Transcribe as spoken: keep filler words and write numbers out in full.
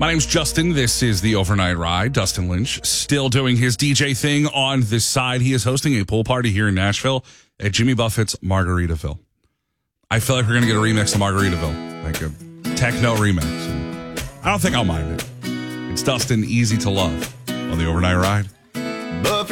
My name's Justin. This is the Overnight Ride. Dustin Lynch still doing his D J thing on this side. He is hosting a pool party here in Nashville at Jimmy Buffett's Margaritaville. I feel like we're going to get a remix of Margaritaville, like a techno remix. And I don't think I'll mind it. It's Dustin, Easy to Love on the Overnight Ride. Buffett.